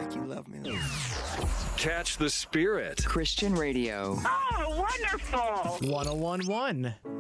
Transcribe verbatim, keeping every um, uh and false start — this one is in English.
like you love me. Catch the Spirit. Christian radio. Oh, wonderful. one oh one point one.